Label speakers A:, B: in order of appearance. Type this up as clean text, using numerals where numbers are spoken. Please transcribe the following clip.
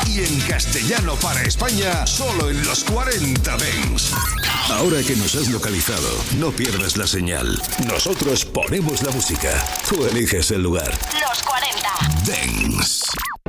A: y en castellano para España, solo en los 40 Dents. Ahora que nos has localizado, no pierdas la señal. Nosotros ponemos la música. Tú eliges el lugar.
B: Los 40
A: Dents.